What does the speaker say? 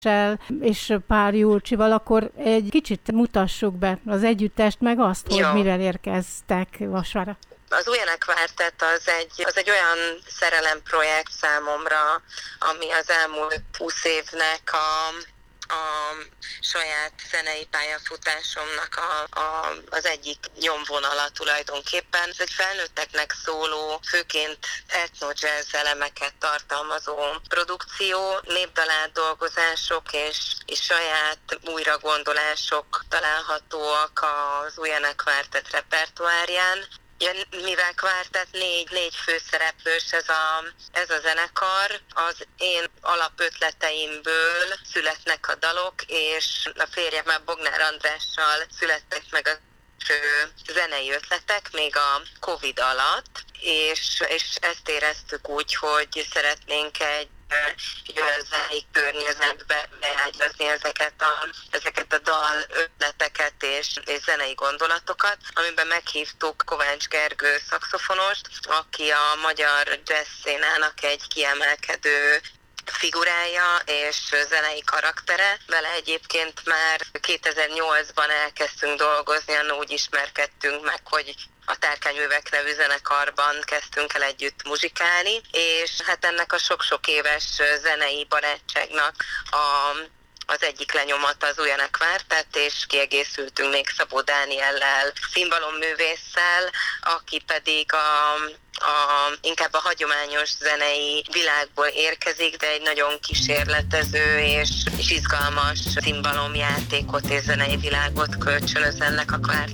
és pár Julcsival, akkor egy kicsit mutassuk be az együttest, meg azt, hogy mivel érkeztek Vasvára. Az Ujjene Quartet az egy olyan szerelemprojekt számomra, ami az elmúlt 20 évnek a saját zenei pályafutásomnak az egyik nyomvonala tulajdonképpen. Ez egy felnőtteknek szóló, főként etno-jazz elemeket tartalmazó produkció, népdalátdolgozások és saját újragondolások találhatóak az Ujjene Quartet repertoárján. Mivel Quartet négy főszereplős ez a zenekar, az én alapötleteimből születnek a dalok, és a férjemmel Bognár Andrással születtek meg a zenei ötletek még a Covid alatt, és ezt éreztük úgy, hogy szeretnénk egy olyan zenei környezetbe beágyazni ezeket a dal ötleteket és zenei gondolatokat, amiben meghívtuk Kovács Gergő szaxofonost, aki a magyar jazz szénának egy kiemelkedő figurája és zenei karaktere. Vele egyébként már 2008-ban elkezdtünk dolgozni, annól úgy ismerkedtünk meg, hogy a Tárkányművek nevű zenekarban kezdtünk el együtt muzsikálni, és hát ennek a sok-sok éves zenei barátságnak az egyik lenyomata az Ujjene Quartet, és kiegészültünk még Szabó Dániellel, cimbalom-művésszel, aki pedig inkább a hagyományos zenei világból érkezik, de egy nagyon kísérletező és izgalmas cimbalomjátékot és zenei világot kölcsönöz ennek a Quartetnek.